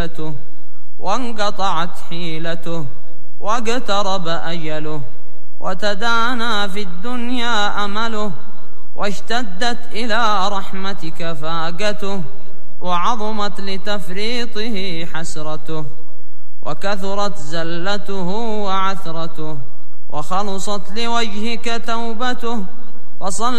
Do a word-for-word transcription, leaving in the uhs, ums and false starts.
وسيلته، وانقطعت حيلته، واقترب أجله، وتدانى في الدنيا أمله، واشتدت إلى رحمتك فاقته، وعظمت لتفريطه حسرته، وكثرت زلته وعثرته، وخلصت لوجهك توبته، فصل